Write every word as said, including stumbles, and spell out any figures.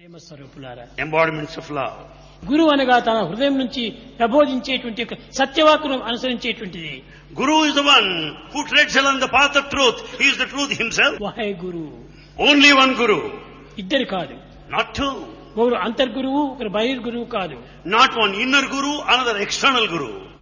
ప్రేమ స్వరూపులారా, embodiments of love. గురువు అనగా తన హృదయం నుంచి ప్రబోధించేటువంటి ఒక సత్యవాకును అనుసరించేటువంటిది. Guru is the one who treads along the path of truth. He is the truth himself. వాహే Guru, Only one Guru, ఇద్దరు కాదు. not two. ఒకరు అంతర్గురువు, ఒకరు బహిర్గురువు కాదు. Not one inner Guru, another external Guru.